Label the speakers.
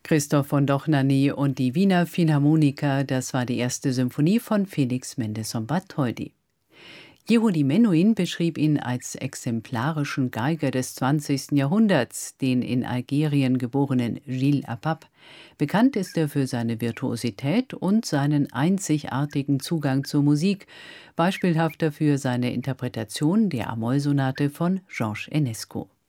Speaker 1: Christoph von Dohnanyi und die Wiener Philharmoniker, das war die erste Symphonie von Félix Mendelssohn Bartholdy. Yehudi Menuhin beschrieb ihn als exemplarischen Geiger des 20. Jahrhunderts, den in Algerien geborenen Gilles Apap. Bekannt ist er für seine Virtuosität und seinen einzigartigen Zugang zur Musik, beispielhaft dafür seine Interpretation der A-Moll-Sonate von Georges Enesco.